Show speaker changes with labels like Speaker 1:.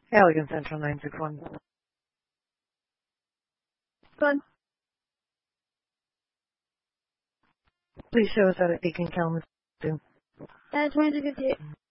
Speaker 1: Allegan Central 961.
Speaker 2: Good.
Speaker 1: Please show us how to Beacon Kalamazoo.
Speaker 2: 2058.